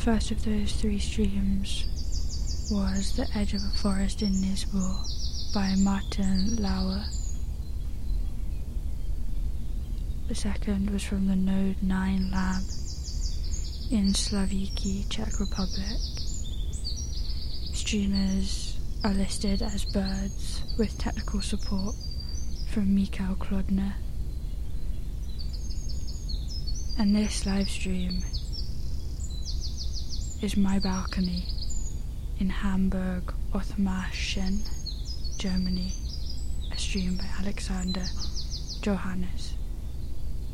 first of those three streams was The Edge of a Forest in Nisbo by Martin Lauer. The second was from the Node 9 lab in Slavíky, Czech Republic. Streamers are listed as birds with technical support from Michal Klodner. And this live stream is my balcony in Hamburg, Othmarschen, Germany, a stream by Alexander Johannes.